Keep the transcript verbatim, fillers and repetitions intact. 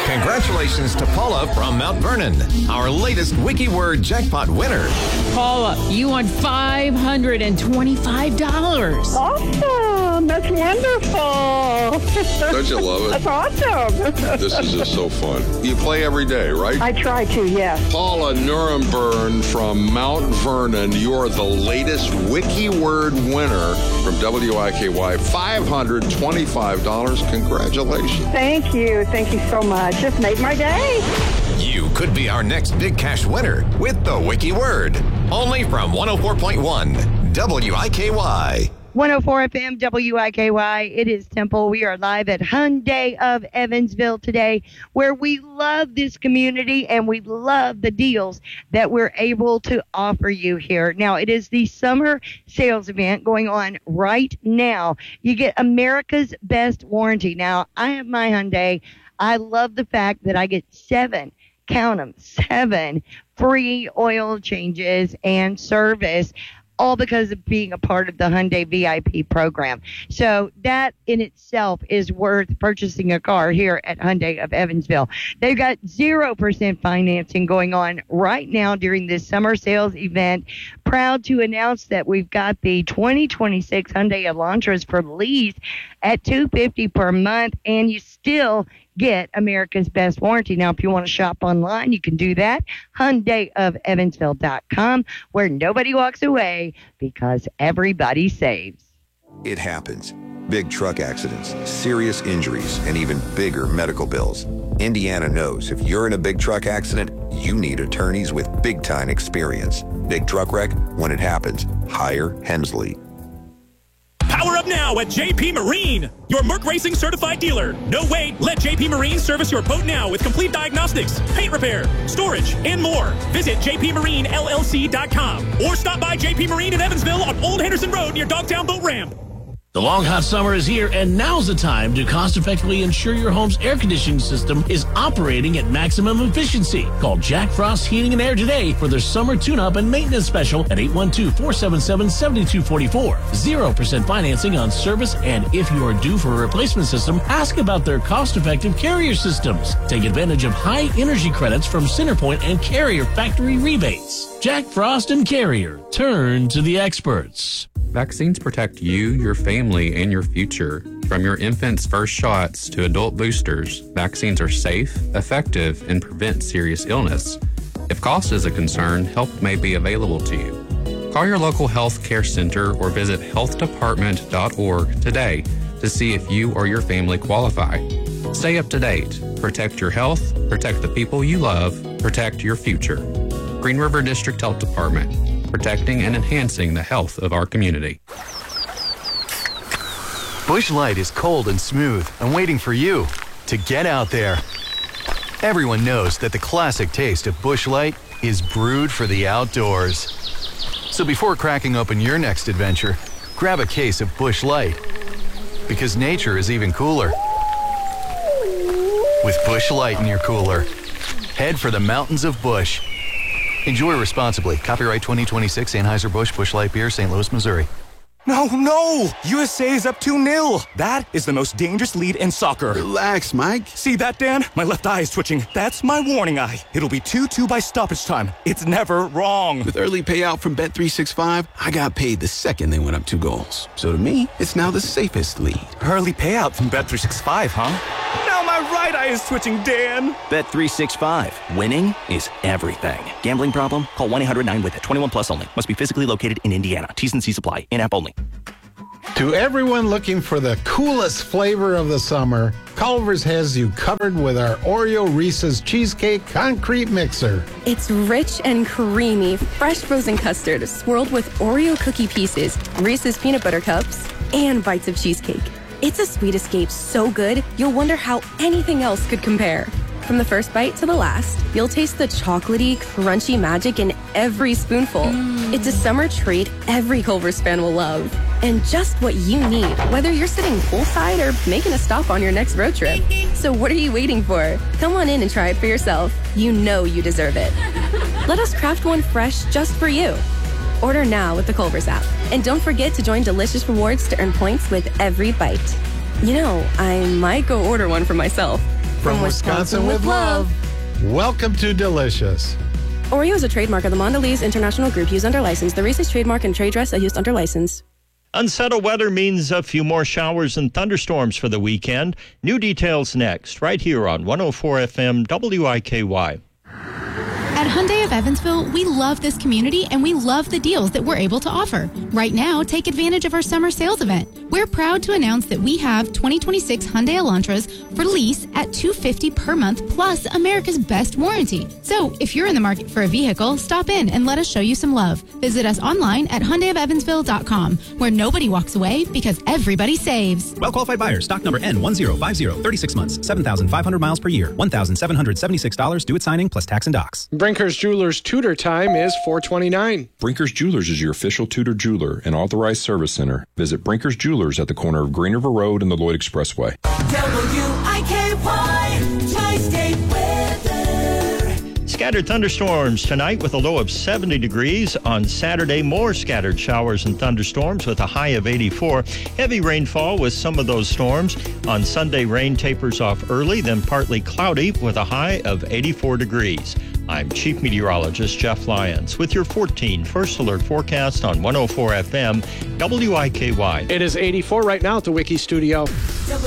Congratulations to Paula from Mount Vernon, our latest WikiWord jackpot winner. Paula, you won five hundred twenty-five dollars. Awesome. That's wonderful. Don't you love it? That's awesome. This is just so fun. You play every day, right? I try to, yes. Paula Nuremberg from Mount Vernon, you're the latest WikiWord winner from W I K Y. five hundred twenty-five dollars. Congratulations. Thank you. Thank you so much. Just made my day. You could be our next big cash winner with the WikiWord. Only from one oh four point one W I K Y. one oh four F M W I K Y. It is Temple. We are live at Hyundai of Evansville today, where we love this community and we love the deals that we're able to offer you here. Now, it is the summer sales event going on right now. You get America's best warranty. Now, I have my Hyundai. I love the fact that I get seven, count them, seven free oil changes and service, all because of being a part of the Hyundai V I P program. So that in itself is worth purchasing a car here at Hyundai of Evansville. They've got zero percent financing going on right now during this summer sales event. Proud to announce that we've got the twenty twenty-six Hyundai Elantras for lease at two hundred fifty dollars per month, and you still get America's best warranty. Now, if you want to shop online, you can do that. Hyundai of Evansville dot com, where nobody walks away because everybody saves. It happens. Big truck accidents, serious injuries, and even bigger medical bills. Indiana knows if you're in a big truck accident, you need attorneys with big-time experience. Big truck wreck, when it happens, hire Hensley. Power up now at J P Marine, your Merc Racing certified dealer. No wait, let J P Marine service your boat now with complete diagnostics, paint repair, storage, and more. Visit J P Marine L L C dot com or stop by J P Marine in Evansville on Old Henderson Road near Dogtown Boat Ramp. The long hot summer is here, and now's the time to cost-effectively ensure your home's air conditioning system is operating at maximum efficiency. Call Jack Frost Heating and Air today for their summer tune-up and maintenance special at eight one two, four seven seven, seven two four four. zero percent financing on service, and if you are due for a replacement system, ask about their cost-effective carrier systems. Take advantage of high energy credits from Centerpoint and Carrier factory rebates. Jack Frost and Carrier. Turn to the experts. Vaccines protect you, your family, and your future. From your infant's first shots to adult boosters, vaccines are safe, effective, and prevent serious illness. If cost is a concern, help may be available to you. Call your local health care center or visit health department dot org today to see if you or your family qualify. Stay up to date. Protect your health, protect the people you love, protect your future. Green River District Health Department, protecting and enhancing the health of our community. Busch Light is cold and smooth and waiting for you to get out there. Everyone knows that the classic taste of Busch Light is brewed for the outdoors. So before cracking open your next adventure, grab a case of Busch Light, because nature is even cooler with Busch Light in your cooler. Head for the mountains of Busch. Enjoy responsibly. Copyright twenty twenty-six Anheuser-Busch Busch Light Beer, Saint Louis, Missouri. No, no! U S A is up two nil. That is the most dangerous lead in soccer. Relax, Mike. See that, Dan? My left eye is twitching. That's my warning eye. It'll be two two by stoppage time. It's never wrong. With early payout from Bet three sixty-five, I got paid the second they went up two goals. So to me, it's now the safest lead. Early payout from Bet three sixty-five, huh? Now my right eye is twitching, Dan. Bet three sixty-five. Winning is everything. Gambling problem? Call one eight hundred nine with it. twenty-one plus only. Must be physically located in Indiana. T's and C's apply. In-app only. To everyone looking for the coolest flavor of the summer, Culver's has you covered with our Oreo Reese's Cheesecake Concrete Mixer. It's rich and creamy, fresh frozen custard swirled with Oreo cookie pieces, Reese's peanut butter cups, and bites of cheesecake. It's a sweet escape so good, you'll wonder how anything else could compare. From the first bite to the last, you'll taste the chocolatey, crunchy magic in every spoonful. Mm. It's a summer treat every Culver's fan will love. And just what you need, whether you're sitting poolside or making a stop on your next road trip. So what are you waiting for? Come on in and try it for yourself. You know you deserve it. Let us craft one fresh just for you. Order now with the Culver's app. And don't forget to join Delicious Rewards to earn points with every bite. You know, I might go order one for myself. From Wisconsin with love. Welcome to Delicious. Oreo is a trademark of the Mondelez International Group used under license. The Reese's trademark and trade dress are used under license. Unsettled weather means a few more showers and thunderstorms for the weekend. New details next, right here on one oh four F M W I K Y. At Hyundai of Evansville, we love this community and we love the deals that we're able to offer. Right now, take advantage of our summer sales event. We're proud to announce that we have twenty twenty-six Hyundai Elantras for lease at two hundred fifty dollars per month plus America's best warranty. So if you're in the market for a vehicle, stop in and let us show you some love. Visit us online at Hyundai of Evansville dot com, where nobody walks away because everybody saves. Well-qualified buyer. Stock number N one zero five zero. thirty-six months. seven thousand five hundred miles per year. one thousand seven hundred seventy-six dollars due at signing plus tax and docks. Brinker's Jewelers Tudor time is four twenty-nine. Brinker's Jewelers is your official Tudor jeweler and authorized service center. Visit Brinker's Jewelers at the corner of Green River Road and the Lloyd Expressway. W I K Y Tri-State weather. Scattered thunderstorms tonight with a low of seventy degrees. On Saturday, more scattered showers and thunderstorms with a high of eighty-four. Heavy rainfall with some of those storms. On Sunday, rain tapers off early, then partly cloudy with a high of eighty-four degrees. I'm Chief Meteorologist Jeff Lyons with your fourteen First Alert forecast on one oh four F M W I K Y. It is eighty-four right now at the Wiki Studio.